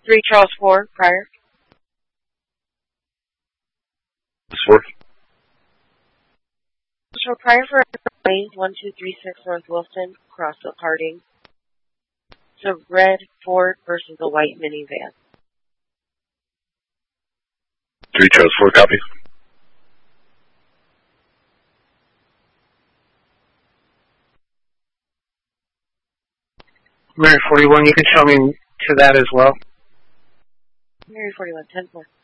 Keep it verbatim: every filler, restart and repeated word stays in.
three Charles four, prior. four. So prior for Lane, one two three six North Wilson, cross of Harding. It's a red Ford versus a white minivan. three Charles four, copy. Mary forty-one, you can show me to that as well. Mary forty-one, ten four.